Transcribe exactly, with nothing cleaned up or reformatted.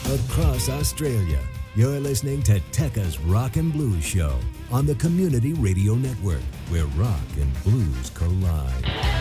across Australia. You're listening to Tekka's Rock and Blues Show on the Community Radio Network, where rock and blues collide.